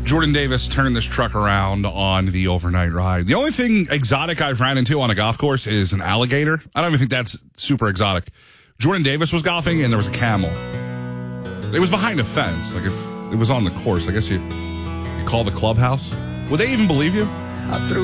Jordan Davis turned this truck around on the overnight ride. The only thing exotic I've ran into on a golf course is an alligator. I don't even think that's super exotic. Jordan Davis was golfing, and there was a camel. It was behind a fence. Like, if it was on the course, I guess you call the clubhouse. Would they even believe you? I threw